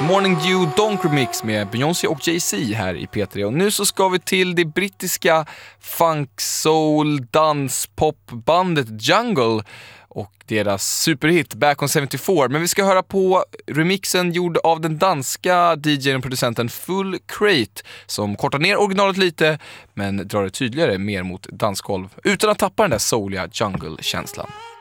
Morning Dew Donk Remix med Beyoncé och Jay-Z här i P3. Och nu så ska vi till det brittiska funk, soul, dans, popbandet Jungle och deras superhit Back on 74. Men vi ska höra på remixen gjord av den danska DJ:n och producenten Full Crate som kortar ner originalet lite men drar det tydligare mer mot dansgolv utan att tappa den där souliga jungle-känslan.